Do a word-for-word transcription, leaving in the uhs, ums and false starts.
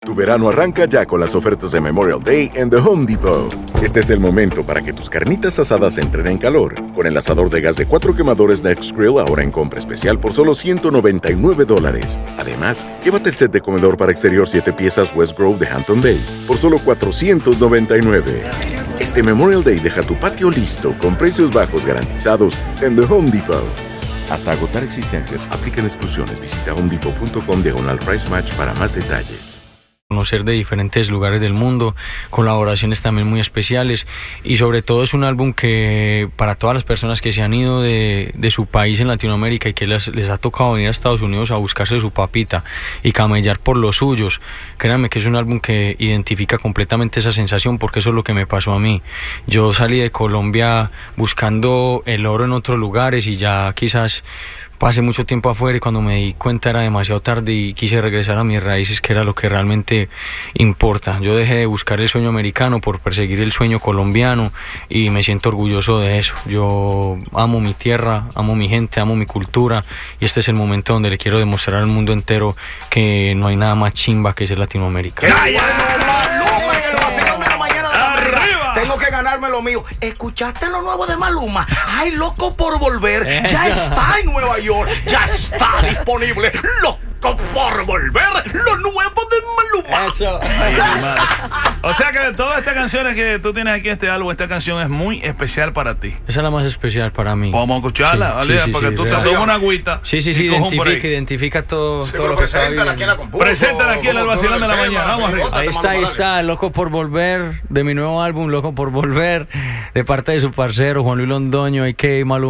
Tu verano arranca ya con las ofertas de Memorial Day en The Home Depot. Este es el momento para que tus carnitas asadas entren en calor. Con el asador de gas de cuatro quemadores Next Grill ahora en compra especial por solo ciento noventa y nueve dólares. Además, llévate el set de comedor para exterior siete piezas West Grove de Hampton Bay por solo cuatrocientos noventa y nueve. Este Memorial Day deja tu patio listo con precios bajos garantizados en The Home Depot. Hasta agotar existencias, aplican exclusiones. Visita homedepot punto com diagonal price match para más detalles. Conocer de diferentes lugares del mundo, colaboraciones también muy especiales y sobre todo es un álbum que para todas las personas que se han ido de, de su país en Latinoamérica y que les, les ha tocado venir a Estados Unidos a buscarse su papita y camellar por los suyos, créanme que es un álbum que identifica completamente esa sensación, porque eso es lo que me pasó a mí. Yo salí de Colombia buscando el oro en otros lugares y ya quizás pasé mucho tiempo afuera y cuando me di cuenta era demasiado tarde y quise regresar a mis raíces, que era lo que realmente importa. Yo dejé de buscar el sueño americano por perseguir el sueño colombiano y me siento orgulloso de eso. Yo amo mi tierra, amo mi gente, amo mi cultura y este es el momento donde le quiero demostrar al mundo entero que no hay nada más chimba que ser latinoamericano. Tengo que ganarme lo mío. ¿Escuchaste lo nuevo de Maluma? Ay, loco por volver. Ya está en Nueva York. Ya está disponible. Loco por volver. Lo nuevo de Maluma. Eso. Ay, mi madre. O sea que de todas estas canciones que tú tienes aquí en este álbum, esta canción es muy especial para ti. Esa es la más especial para mí. Vamos a escucharla, sí, ¿vale? Sí, sí, para que sí, tú real. te tomes una agüita. Sí, sí, sí, identifica, identifica todo, Sí, todo lo que está preséntala aquí en la viviendo. compuso. Preséntala aquí en el vacilón de la mañana. Vamos arriba. Ahí está, ahí está, Loco por Volver, de mi nuevo álbum, Loco por Volver, de parte de su parcero Juan Luis Londoño, a k a. Maluma.